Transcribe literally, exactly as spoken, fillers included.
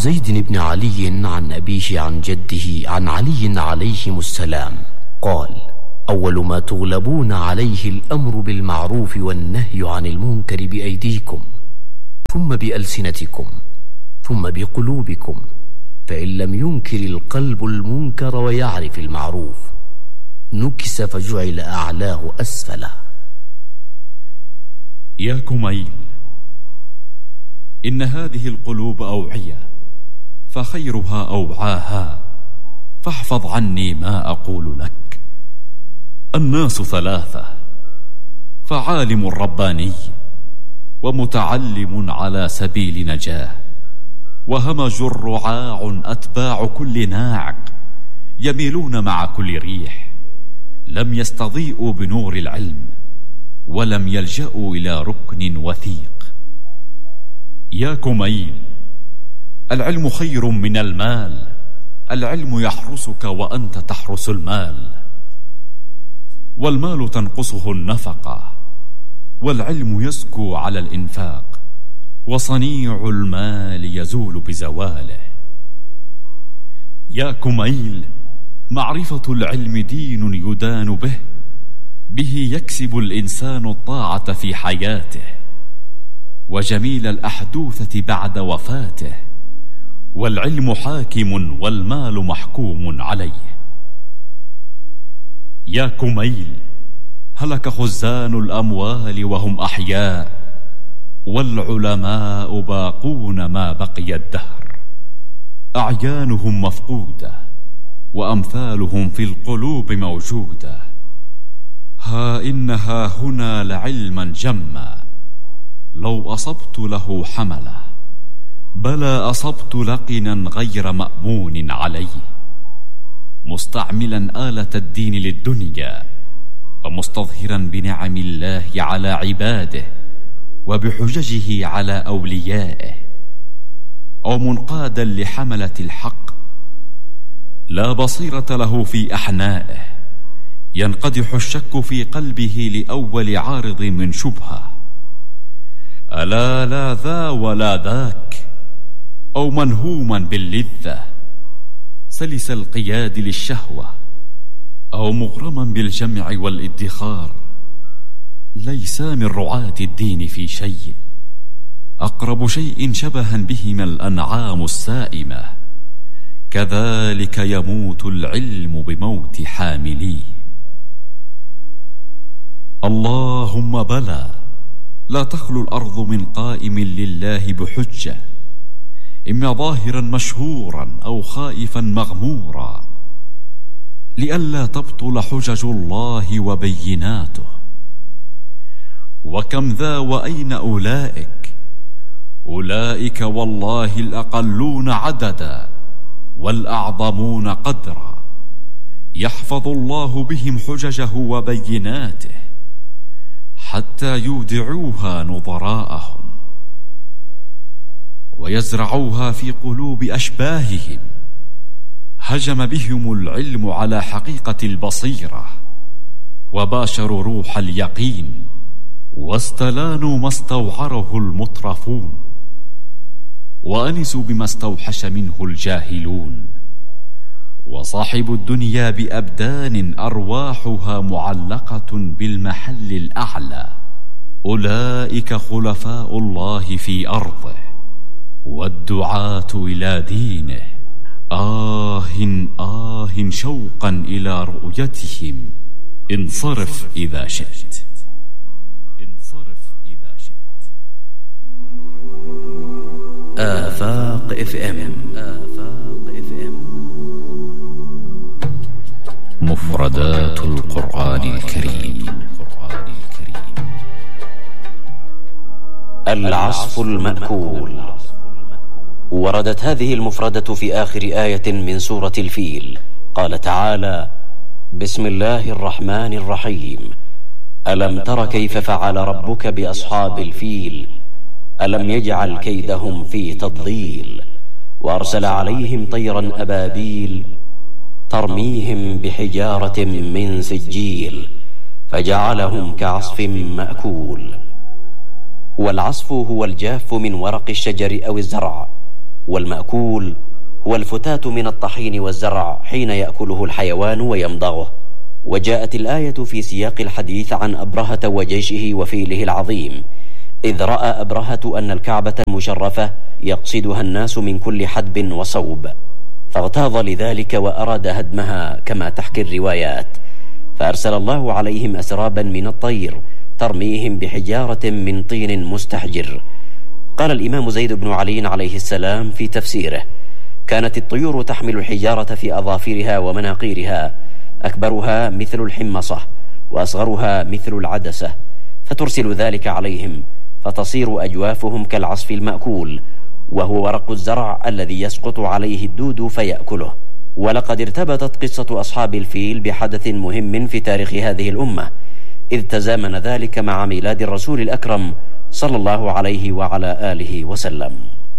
زيد بن علي عن أبيه عن جده عن علي عليهم السلام قال: أول ما تغلبون عليه الأمر بالمعروف والنهي عن المنكر بأيديكم، ثم بألسنتكم، ثم بقلوبكم، فإن لم ينكر القلب المنكر ويعرف المعروف نكس فجعل أعلاه أسفله. يا كميل، إن هذه القلوب أوعية، فخيرها أوعاها، فاحفظ عني ما أقول لك. الناس ثلاثة: فعالم رباني، ومتعلم على سبيل نجاه، وهمج رعاع أتباع كل ناعق، يميلون مع كل ريح، لم يستضيئوا بنور العلم، ولم يلجأوا إلى ركن وثيق. يا كميل، العلم خير من المال، العلم يحرسك وأنت تحرس المال، والمال تنقصه النفقة، والعلم يزكو على الإنفاق، وصنيع المال يزول بزواله. يا كميل، معرفة العلم دين يدان به، به يكسب الإنسان الطاعة في حياته، وجميل الأحدوثة بعد وفاته، والعلم حاكم والمال محكوم عليه. يا كميل، هلك خزان الأموال وهم أحياء، والعلماء باقون ما بقي الدهر، أعيانهم مفقودة، وأمثالهم في القلوب موجودة. ها إنها هنا لعلما جما، لو أصبت له حمله، بلى أصبت لقنا غير مأمون عليه، مستعملا آلة الدين للدنيا، ومستظهرا بنعم الله على عباده وبحججه على أوليائه، أو منقادا لحملة الحق، لا بصيرة له في أحنائه، ينقدح الشك في قلبه لأول عارض من شبهة، ألا لا ذا ولا ذاك، أو منهوما باللذة، سلس القياد للشهوة، أو مغرما بالجمع والادخار، ليس من رعاة الدين في شيء، أقرب شيء شبها بهما الأنعام السائمة، كذلك يموت العلم بموت حامليه. اللهم بلى، لا تخلو الأرض من قائم لله بحجة، إما ظاهرا مشهورا أو خائفا مغمورا، لئلا تبطل حجج الله وبيناته. وكم ذا وأين أولئك؟ أولئك والله الأقلون عددا والأعظمون قدرا، يحفظ الله بهم حججه وبيناته حتى يودعوها نظراءهم، ويزرعوها في قلوب أشباههم. هجم بهم العلم على حقيقة البصيرة، وباشروا روح اليقين، واستلانوا ما استوعره المترفون، وأنسوا بما استوحش منه الجاهلون. وصاحب الدنيا بأبدان أرواحها معلقة بالمحل الأعلى، أولئك خلفاء الله في أرضه، والدعاة إلى دينه. آه آه شوقا إلى رؤيتهم، انصرف إذا شئت، انصرف إذا شئت. آفاق اف ام، آفاق اف ام. مفردات القرآن الكريم. العصف المأكول. وردت هذه المفردة في آخر آية من سورة الفيل. قال تعالى: بسم الله الرحمن الرحيم. ألم تر كيف فعل ربك بأصحاب الفيل؟ ألم يجعل كيدهم في تضليل، وأرسل عليهم طيرا أبابيل ترميهم بحجارة من سجيل فجعلهم كعصف مأكول. والعصف هو الجاف من ورق الشجر أو الزرع، والمأكول هو الفتات من الطحين والزرع حين يأكله الحيوان ويمضغه. وجاءت الآية في سياق الحديث عن أبرهة وجيشه وفيله العظيم، إذ رأى أبرهة أن الكعبة المشرفة يقصدها الناس من كل حدب وصوب، فاغتاظ لذلك وأراد هدمها كما تحكي الروايات، فأرسل الله عليهم أسرابا من الطير ترميهم بحجارة من طين مستحجر. قال الإمام زيد بن علي عليه السلام في تفسيره: كانت الطيور تحمل الحجارة في أظافرها ومناقيرها، أكبرها مثل الحمصة وأصغرها مثل العدسة، فترسل ذلك عليهم فتصير أجوافهم كالعصف المأكول، وهو ورق الزرع الذي يسقط عليه الدود فيأكله. ولقد ارتبطت قصة أصحاب الفيل بحدث مهم في تاريخ هذه الأمة، إذ تزامن ذلك مع ميلاد الرسول الأكرم صلى الله عليه وعلى آله وسلم.